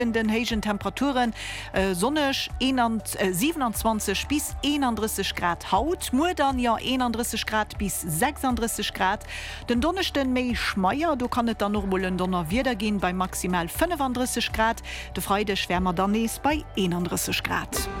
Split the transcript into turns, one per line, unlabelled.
in den hegen Temperaturen sonnig 27 bis 31 Grad haut, nur dann ja 31 Grad bis 36 Grad. Den Donnersten méi Schmeier, du kannst dann noch mal den Donner wieder gehen bei maximal 35 Grad. De Freitag wärmer dann bei 31 Grad.